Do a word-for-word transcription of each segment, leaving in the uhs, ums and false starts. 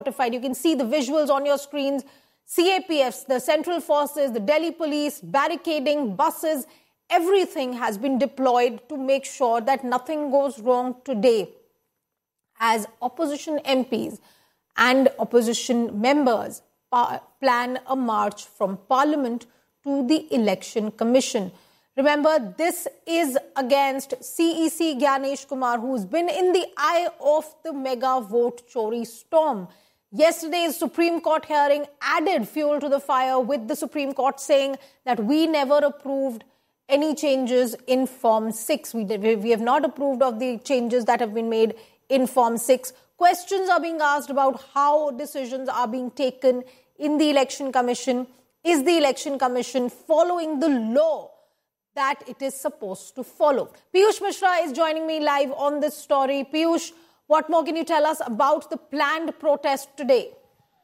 You can see the visuals on your screens. C A P Fs, the Central Forces, the Delhi Police, barricading, buses, everything has been deployed to make sure that nothing goes wrong today as opposition M Ps and opposition members plan a march from Parliament to the Election Commission. Remember, this is against C E C Gyanesh Kumar, who's been in the eye of the mega vote chori storm. Yesterday's Supreme Court hearing added fuel to the fire, with the Supreme Court saying that we never approved any changes in Form six. We, did, we have not approved of the changes that have been made in Form six. Questions are being asked about how decisions are being taken in the Election Commission. Is the Election Commission following the law that it is supposed to follow? Piyush Mishra is joining me live on this story. Piyush, what more can you tell us about the planned protest today?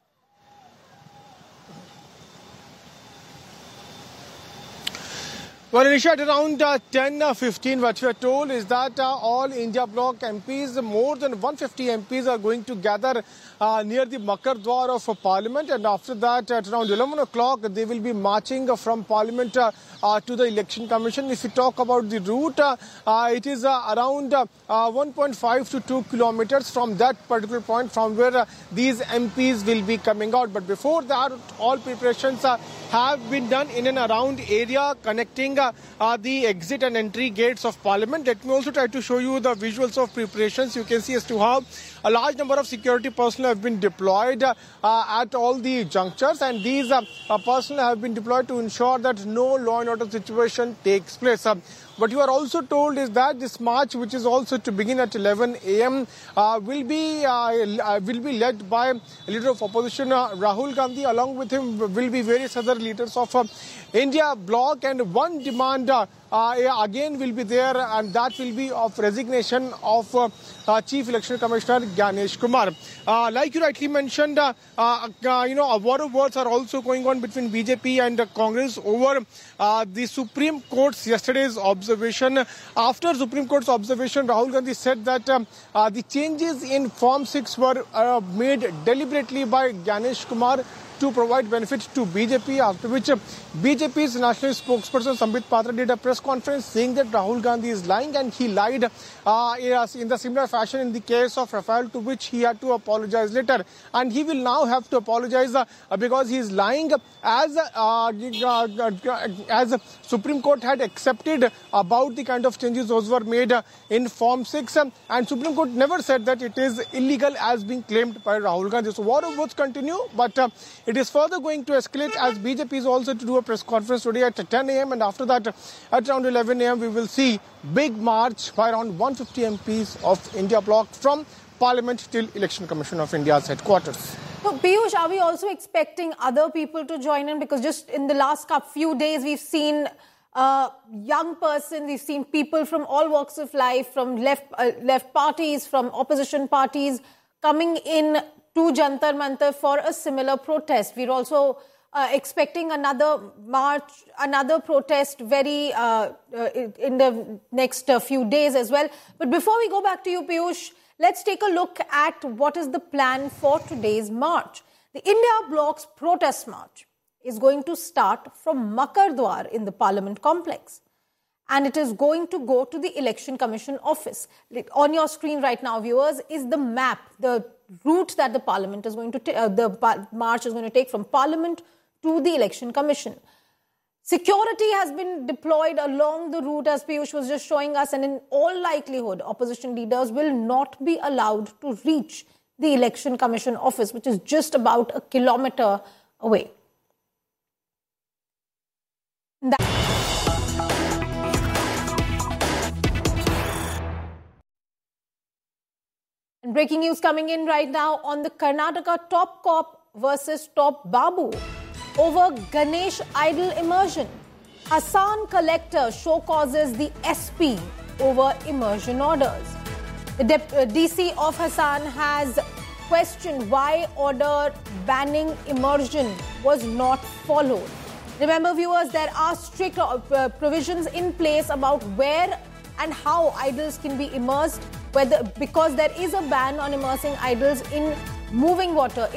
Well, Anisha, at around uh, ten fifteen, what we are told is that uh, all India bloc M Ps, more than one hundred fifty M Ps are going to gather uh, near the Makar Dwar of uh, Parliament, and after that, at around eleven o'clock, they will be marching uh, from Parliament uh, uh, to the Election Commission. If you talk about the route, uh, uh, it is uh, around uh, uh, one point five to two kilometers from that particular point from where uh, these M Ps will be coming out. But before that, all preparations uh, have been done in and around area connecting uh, uh, the exit and entry gates of Parliament. Let me also try to show you the visuals of preparations. You can see as to how a large number of security personnel have been deployed uh, at all the junctures, and these uh, uh, personnel have been deployed to ensure that no law and order situation takes place. Uh, What you are also told is that this march, which is also to begin at eleven a m, uh, will be uh, will be led by leader of opposition uh, Rahul Gandhi. Along with him will be various other leaders of uh, India bloc, and one demand uh, uh, again will be there, and that will be of resignation of uh, uh, Chief Election Commissioner Gyanesh Kumar. Uh, like you rightly mentioned, uh, uh, uh, you know, a war of words are also going on between B J P and uh, Congress over uh, the Supreme Court's yesterday's observation. After Supreme Court's observation, Rahul Gandhi said that um, uh, the changes in Form six were uh, made deliberately by Gyanesh Kumar to provide benefit to B J P, after which uh, B J P's national spokesperson Sambit Patra did a press conference saying that Rahul Gandhi is lying, and he lied uh, in the similar fashion in the case of Rafale, to which he had to apologize later. And he will now have to apologize uh, because he is lying, as uh, uh, as Supreme Court had accepted about the kind of changes those were made uh, in Form six, um, and Supreme Court never said that it is illegal as being claimed by Rahul Gandhi. So war of words continue, but uh, it is further going to escalate as B J P is also to do a press conference today at ten a m, and after that at around eleven a m we will see big march by around one hundred fifty M Ps of India bloc from Parliament till Election Commission of India's headquarters. So, Piyush, are we also expecting other people to join in? Because just in the last few days, we've seen uh, young persons, we've seen people from all walks of life, from left, uh, left parties, from opposition parties, coming in to Jantar Mantar for a similar protest. We're also uh, expecting another march, another protest very uh, uh, in the next uh, few days as well. But before we go back to you, Piyush, let's take a look at what is the plan for today's march. The India bloc's protest march is going to start from Makar Dwar in the Parliament complex, and it is going to go to the Election Commission office. On your screen right now, viewers, is the map, the route that the Parliament is going to ta- uh, the par- march is going to take from Parliament to the Election Commission. Security has been deployed along the route, as Piyush was just showing us, and in all likelihood, opposition leaders will not be allowed to reach the Election Commission office, which is just about a kilometer away. That And breaking news coming in right now on the Karnataka top cop versus top babu over Ganesh idol immersion. Hassan collector show causes the S P over immersion orders. The Dep- uh, D C of Hassan has questioned why order banning immersion was not followed. Remember, viewers, there are strict uh, provisions in place about where and how idols can be immersed, whether because there is a ban on immersing idols in moving water.